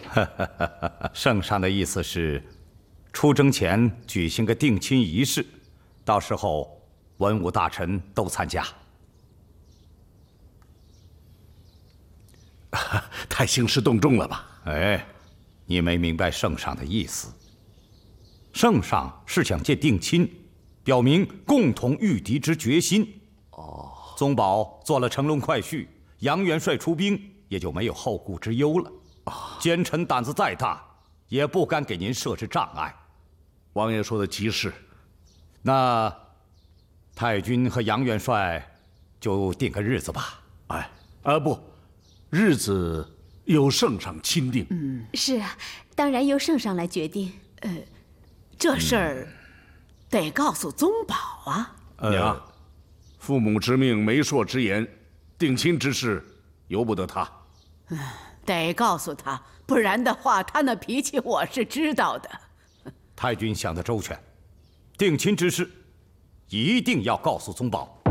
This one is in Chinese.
圣上的意思是，出征前举行个定亲仪式，到时候文武大臣都参加。 太兴师动众了吧？ 哎，你没明白圣上的意思。圣上是想借定亲，表明共同御敌之决心。宗保做了乘龙快婿，杨元帅出兵，也就没有后顾之忧了。奸臣胆子再大，也不敢给您设置障碍。 王爷说的极是。 那太君和杨元帅就定个日子吧。 不，日子由圣上亲定。 是啊，当然由圣上来决定。 这事儿得告诉宗保啊。 娘，父母之命，媒妁之言，定亲之事由不得他。 得告诉他，不然的话，他那脾气我是知道的。 太君想得周全，定亲之事一定要告诉宗保。